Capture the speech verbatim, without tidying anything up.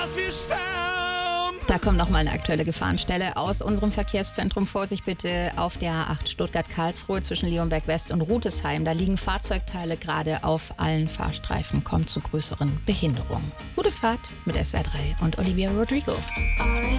wir sterben. Da kommt nochmal eine aktuelle Gefahrenstelle aus unserem Verkehrszentrum. Vorsicht bitte auf der A acht Stuttgart-Karlsruhe zwischen Leonberg West und Rutesheim. Da liegen Fahrzeugteile gerade auf allen Fahrstreifen. Kommt zu größeren Behinderungen. Gute Fahrt mit S W R drei und Olivia Rodrigo.